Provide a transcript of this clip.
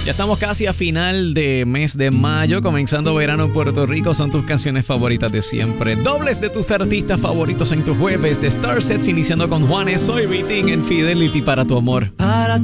Ya estamos casi a final de mes de mayo, comenzando verano en Puerto Rico. Son tus canciones favoritas de siempre. Dobles de tus artistas favoritos en tu jueves de Star Sets, iniciando con Juanes. Soy Vitín en Fidelity para tu amor. Para